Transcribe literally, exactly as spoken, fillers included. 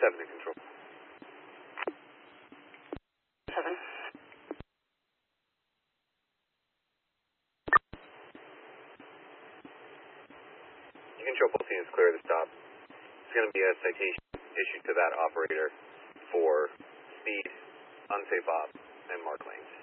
seven in control. seven. You can show both units clear of the stop. It's going to be a citation issued to that operator for speed, unsafe op, and mark lanes.